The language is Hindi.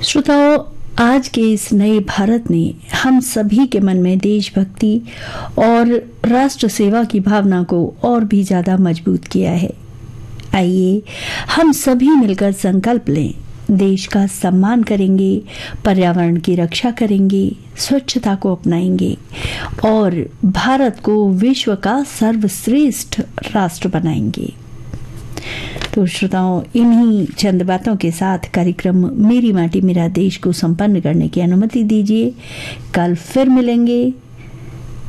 श्रोताओं, आज के इस नए भारत ने हम सभी के मन में देशभक्ति और राष्ट्र सेवा की भावना को और भी ज्यादा मजबूत किया है। आइए हम सभी मिलकर संकल्प लें, देश का सम्मान करेंगे, पर्यावरण की रक्षा करेंगे, स्वच्छता को अपनाएंगे और भारत को विश्व का सर्वश्रेष्ठ राष्ट्र बनाएंगे। तो श्रोताओं, इन्हीं चंद बातों के साथ कार्यक्रम मेरी माटी मेरा देश को संपन्न करने की अनुमति दीजिए। कल फिर मिलेंगे।